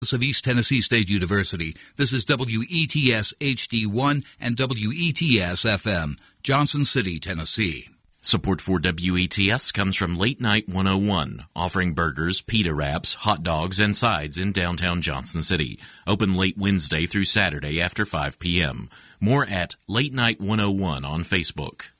of East Tennessee State University. This is WETS HD1 and WETS FM, Johnson City, Tennessee. Support for WETS comes from Late Night 101, offering burgers, pita wraps, hot dogs, and sides in downtown Johnson City. Open late Wednesday through Saturday after 5 p.m. More at Late Night 101 on Facebook.